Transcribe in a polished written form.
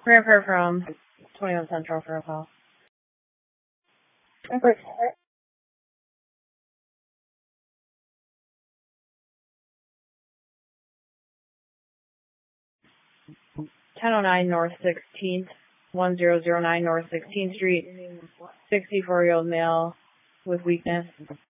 Transfer from 21 Central for a call. 1009 North 16th, 1009 North 16th Street, 64-year-old male with weakness.